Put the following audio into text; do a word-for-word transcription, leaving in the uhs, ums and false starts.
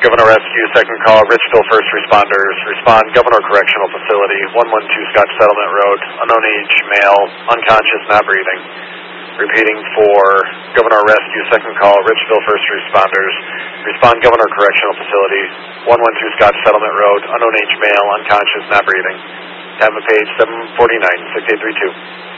Governor Rescue, second call, Richville first responders. Respond, Governor Correctional Facility, one one two Scotch Settlement Road, unknown age, male, unconscious, not breathing. Repeating for Governor Rescue, second call, Richville first responders. Respond, Governor Correctional Facility, one one two Scotch Settlement Road, unknown age, male, unconscious, not breathing. Time of page seven forty-nine, six eight three two.